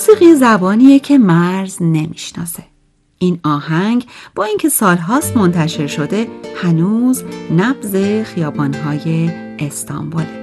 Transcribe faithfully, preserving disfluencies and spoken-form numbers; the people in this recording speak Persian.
موسیقی زبانیه که مرز نمیشناسه. این آهنگ با اینکه سالهاست منتشر شده هنوز نبض خیابانهای استانبوله.